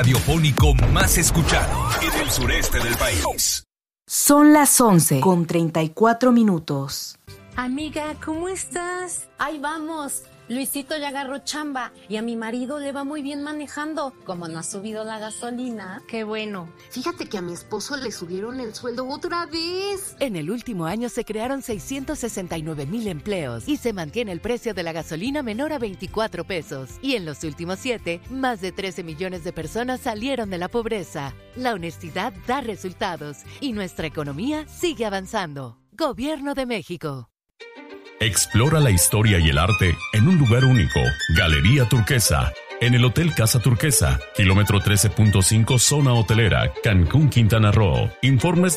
Radiofónico más escuchado en el sureste del país. Son las 11:34. Amiga, ¿cómo estás? Ahí vamos. Luisito ya agarró chamba y a mi marido le va muy bien manejando. Como no ha subido la gasolina. Qué bueno. Fíjate que a mi esposo le subieron el sueldo otra vez. En el último año se crearon 669,000 empleos y se mantiene el precio de la gasolina menor a 24 pesos. Y en los últimos 7, más de 13 millones de personas salieron de la pobreza. La honestidad da resultados y nuestra economía sigue avanzando. Gobierno de México. Explora la historia y el arte en un lugar único. Galería Turquesa. En el Hotel Casa Turquesa, kilómetro 13.5, zona hotelera, Cancún, Quintana Roo. Informes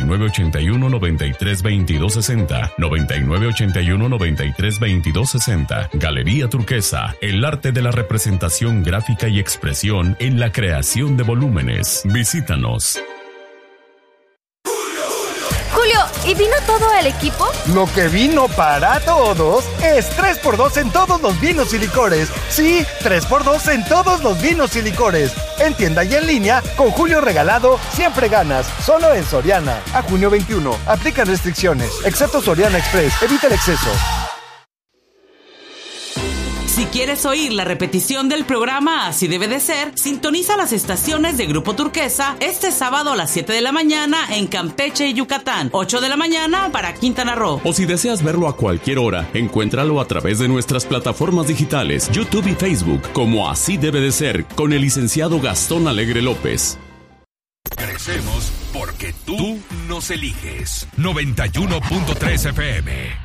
9981-932260. 9981-932260. Galería Turquesa. El arte de la representación gráfica y expresión en la creación de volúmenes. Visítanos. Julio, ¿y vino todo el equipo? Lo que vino para todos es 3x2 en todos los vinos y licores. Sí, 3x2 en todos los vinos y licores. En tienda y en línea, con Julio regalado, siempre ganas. Solo en Soriana. A junio 21. Aplican restricciones. Excepto Soriana Express. Evita el exceso. Si quieres oír la repetición del programa Así Debe de Ser, sintoniza las estaciones de Grupo Turquesa este sábado a las 7 de la mañana en Campeche y Yucatán, 8 de la mañana para Quintana Roo. O si deseas verlo a cualquier hora, encuéntralo a través de nuestras plataformas digitales, YouTube y Facebook, como Así Debe de Ser, con el licenciado Gastón Alegre López. Crecemos porque tú nos eliges. 91.3 FM.